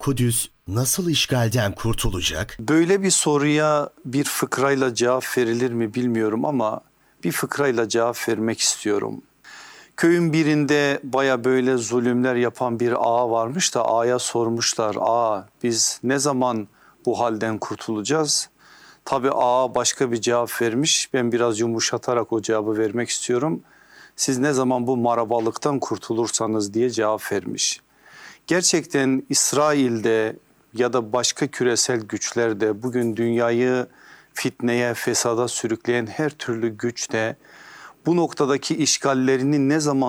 Kudüs nasıl işgalden kurtulacak? Böyle bir soruya bir fıkrayla cevap verilir mi bilmiyorum ama bir fıkrayla cevap vermek istiyorum. Köyün birinde baya böyle zulümler yapan bir ağa varmış da ağaya sormuşlar. Ağa, biz ne zaman bu halden kurtulacağız? Tabii ağa başka bir cevap vermiş. Ben biraz yumuşatarak o cevabı vermek istiyorum. Siz ne zaman bu marabalıktan kurtulursanız diye cevap vermiş. Gerçekten İsrail'de ya da başka küresel güçlerde bugün dünyayı fitneye, fesada sürükleyen her türlü güçte bu noktadaki işgallerini ne zaman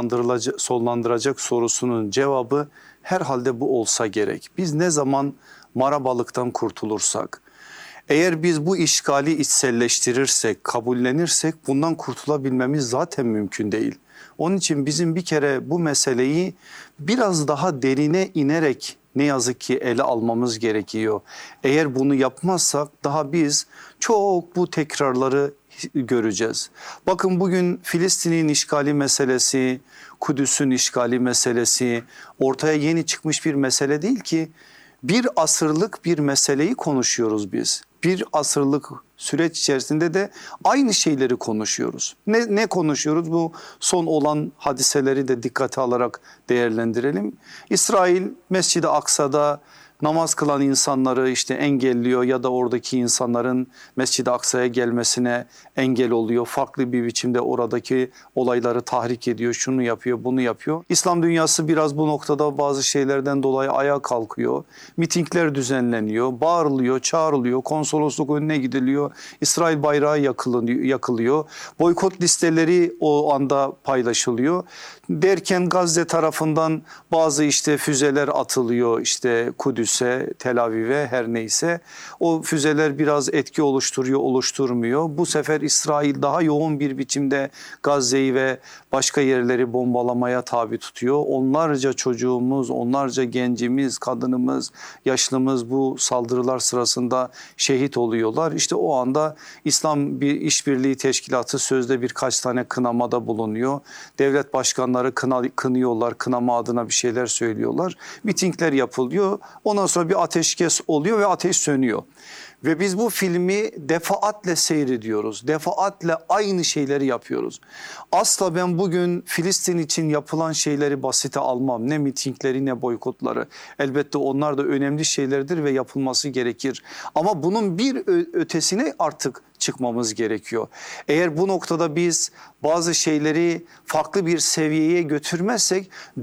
sonlandıracak sorusunun cevabı herhalde bu olsa gerek. Biz ne zaman marabalıktan kurtulursak, eğer biz bu işgali içselleştirirsek, kabullenirsek bundan kurtulabilmemiz zaten mümkün değil. Onun için bizim bir kere bu meseleyi biraz daha derine inerek ne yazık ki ele almamız gerekiyor. Eğer bunu yapmazsak daha biz çok bu tekrarları göreceğiz. Bakın bugün Filistin'in işgali meselesi, Kudüs'ün işgali meselesi ortaya yeni çıkmış bir mesele değil ki. Bir asırlık bir meseleyi konuşuyoruz biz. Bir asırlık süreç içerisinde de aynı şeyleri konuşuyoruz. Ne konuşuyoruz? Bu son olan hadiseleri de dikkate alarak değerlendirelim. İsrail Mescid-i Aksa'da namaz kılan insanları işte engelliyor ya da oradaki insanların Mescid-i Aksa'ya gelmesine engel oluyor. Farklı bir biçimde oradaki olayları tahrik ediyor, şunu yapıyor, bunu yapıyor. İslam dünyası biraz bu noktada bazı şeylerden dolayı ayağa kalkıyor. Mitingler düzenleniyor, bağırılıyor, çağrılıyor, konsolosluk önüne gidiliyor. İsrail bayrağı yakılıyor. Boykot listeleri o anda paylaşılıyor. Derken Gazze tarafından bazı işte füzeler atılıyor işte Kudüs'e, Tel Aviv'e her neyse. O füzeler biraz etki oluşturuyor, oluşturmuyor. Bu sefer İsrail daha yoğun bir biçimde Gazze'yi ve başka yerleri bombalamaya tabi tutuyor. Onlarca çocuğumuz, onlarca gencimiz, kadınımız, yaşlımız bu saldırılar sırasında şehit oluyorlar. İşte o anda İslam bir işbirliği teşkilatı sözde birkaç tane kınamada bulunuyor. Devlet başkanları kınıyorlar, kınama adına bir şeyler söylüyorlar. Mitingler yapılıyor. Ondan sonra bir ateşkes oluyor ve ateş sönüyor. Ve biz bu filmi defaatle seyrediyoruz. Defaatle aynı şeyleri yapıyoruz. Asla ben bugün Filistin için yapılan şeyleri basite almam. Ne mitingleri ne boykotları. Elbette onlar da önemli şeylerdir ve yapılması gerekir. Ama bunun bir ötesine artık çıkmamız gerekiyor. Eğer bu noktada biz bazı şeyleri farklı bir seviyeye götürmezsek